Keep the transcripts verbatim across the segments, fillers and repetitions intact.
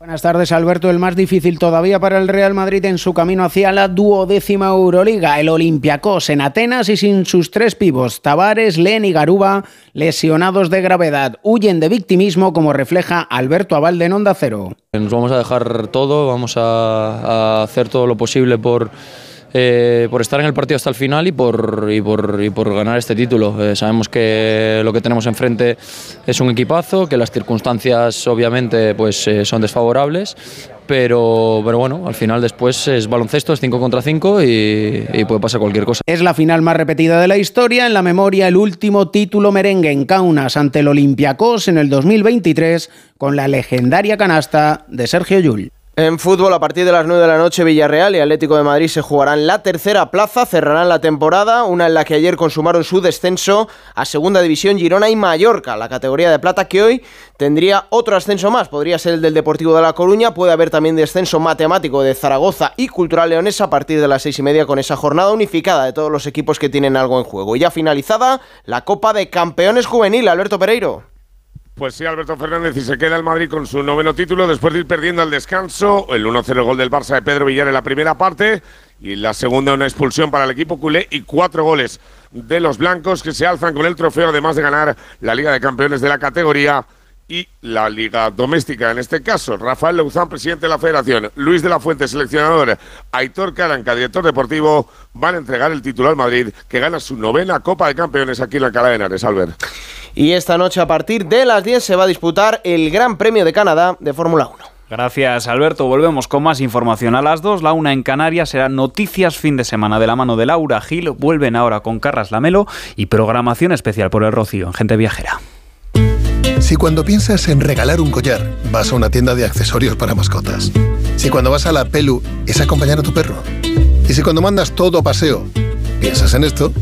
Buenas tardes, Alberto. El más difícil todavía para el Real Madrid en su camino hacia la duodécima Euroliga. El Olympiacos en Atenas y sin sus tres pívos, Tavares, Len y Garuba, lesionados de gravedad. Huyen de victimismo, como refleja Alberto Abalde en Onda Cero. Nos vamos a dejar todo, vamos a, a hacer todo lo posible por... Eh, por estar en el partido hasta el final y por, y por, y por ganar este título. Eh, sabemos que lo que tenemos enfrente es un equipazo, que las circunstancias obviamente pues, eh, son desfavorables, pero, pero bueno, al final después es baloncesto, es cinco contra cinco y, y puede pasar cualquier cosa. Es la final más repetida de la historia. En la memoria, el último título merengue en Kaunas ante el Olympiacos en el dos mil veintitrés con la legendaria canasta de Sergio Llull. En fútbol, a partir de las nueve de la noche, Villarreal y Atlético de Madrid se jugarán la tercera plaza, cerrarán la temporada, una en la que ayer consumaron su descenso a Segunda División Girona y Mallorca, la categoría de plata que hoy tendría otro ascenso más, podría ser el del Deportivo de La Coruña, puede haber también descenso matemático de Zaragoza y Cultural Leonesa a partir de las seis y media con esa jornada unificada de todos los equipos que tienen algo en juego. Y ya finalizada la Copa de Campeones Juvenil, Alberto Pereiro. Pues sí, Alberto Fernández, y se queda el Madrid con su noveno título después de ir perdiendo al descanso. El uno cero gol del Barça de Pedro Villar en la primera parte y la segunda una expulsión para el equipo culé y cuatro goles de los blancos que se alzan con el trofeo, además de ganar la Liga de Campeones de la categoría y la Liga Doméstica. En este caso, Rafael Leuzán, presidente de la Federación, Luis de la Fuente, seleccionador, Aitor Caranca, director deportivo, van a entregar el título al Madrid, que gana su novena Copa de Campeones aquí en Alcalá de Henares, Albert. Y esta noche a partir de las diez se va a disputar el Gran Premio de Canadá de Fórmula uno. Gracias, Alberto. Volvemos con más información a las dos. La una en Canarias será Noticias Fin de Semana de la mano de Laura Gil. Vuelven ahora con Carlas Lamelo y programación especial por el Rocío en Gente Viajera. Si cuando piensas en regalar un collar, vas a una tienda de accesorios para mascotas. Si cuando vas a la Pelu es acompañar a tu perro. Y si cuando mandas todo a paseo, piensas en esto,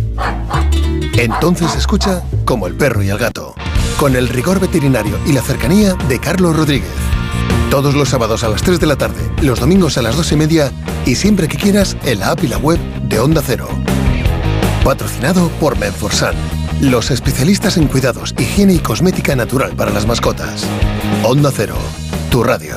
entonces escucha Como el perro y el gato, con el rigor veterinario y la cercanía de Carlos Rodríguez. Todos los sábados a las tres de la tarde, los domingos a las dos y media y siempre que quieras en la app y la web de Onda Cero. Patrocinado por Menforsan, los especialistas en cuidados, higiene y cosmética natural para las mascotas. Onda Cero, tu radio.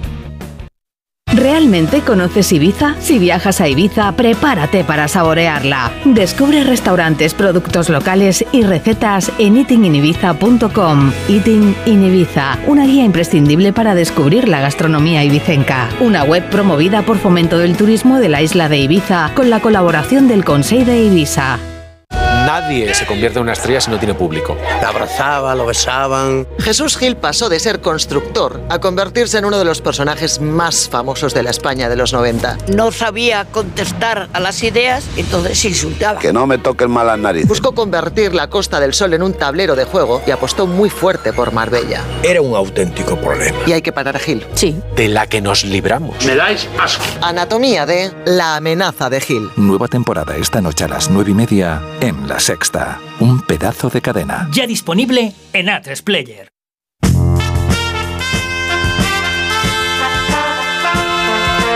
¿Realmente conoces Ibiza? Si viajas a Ibiza, prepárate para saborearla. Descubre restaurantes, productos locales y recetas en eating in ibiza punto com. Eating in Ibiza, una guía imprescindible para descubrir la gastronomía ibicenca. Una web promovida por Fomento del Turismo de la isla de Ibiza, con la colaboración del Consell de Ibiza. Nadie se convierte en una estrella si no tiene público. Lo abrazaban, lo besaban. Jesús Gil pasó de ser constructor a convertirse en uno de los personajes más famosos de la España de los noventa. No sabía contestar a las ideas, entonces insultaba. Que no me toquen mal las narices. Buscó convertir la Costa del Sol en un tablero de juego y apostó muy fuerte por Marbella. Era un auténtico problema. Y hay que parar a Gil. Sí. De la que nos libramos. Me dais asco. Anatomía de La amenaza de Gil. Nueva temporada esta noche a las nueve y media en La Sexta. Un pedazo de cadena. Ya disponible en A tres Player.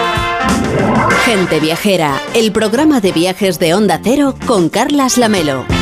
Gente Viajera, el programa de viajes de Onda Cero con Carlas Lamelo.